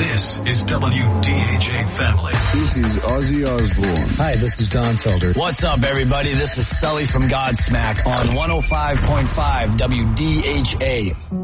This is WDHA Family. This is Ozzy Osbourne. Hi, this is Don Felder. What's up, everybody? This is Sully from Godsmack on 105.5 WDHA.